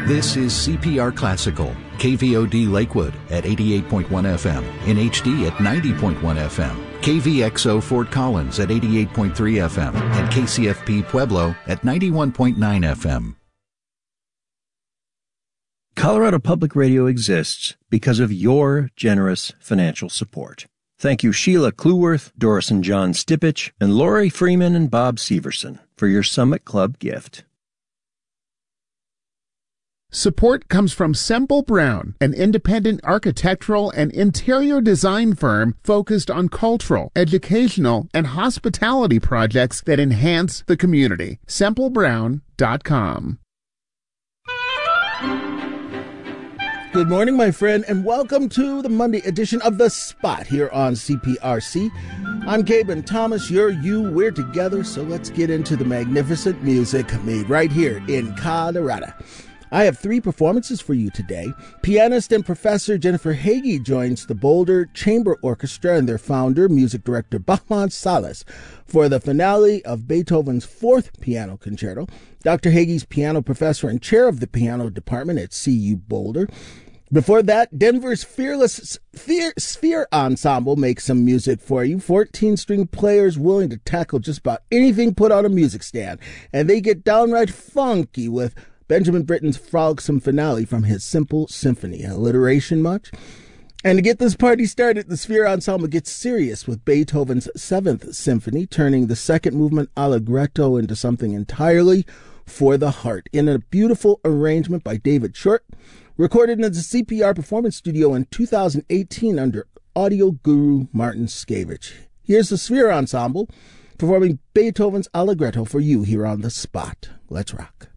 This is CPR Classical, KVOD Lakewood at 88.1 FM, in HD at 90.1 FM, KVXO Fort Collins at 88.3 FM, and KCFP Pueblo at 91.9 FM. Colorado Public Radio exists because of your generous financial support. Thank you Sheila Cluworth, Doris and John Stipich, and Lori Freeman and Bob Severson for your Summit Club gift. Support comes from Semple Brown, an independent architectural and interior design firm focused on cultural, educational, and hospitality projects that enhance the community. SempleBrown.com. Good morning, my friend, and welcome to the Monday edition of The Spot here on CPRC. I'm Gaben Thomas, you're you, we're together, so let's get into the magnificent music made right here in Colorado. I have 3 performances for you today. Pianist and professor Jennifer Hagee joins the Boulder Chamber Orchestra and their founder, music director Bahman Salas, for the finale of Beethoven's 4th Piano Concerto. Dr. Hagee's piano professor and chair of the piano department at CU Boulder. Before that, Denver's fearless Sphere Ensemble makes some music for you. 14-string players willing to tackle just about anything put on a music stand. And they get downright funky with Benjamin Britten's frolicsome finale from his Simple Symphony. Alliteration much? And to get this party started, the Sphere Ensemble gets serious with Beethoven's 7th Symphony, turning the second movement Allegretto into something entirely for the heart, in a beautiful arrangement by David Short, recorded in the CPR Performance Studio in 2018 under audio guru Martin Skavich. Here's the Sphere Ensemble performing Beethoven's Allegretto for you here on The Spot. Let's rock.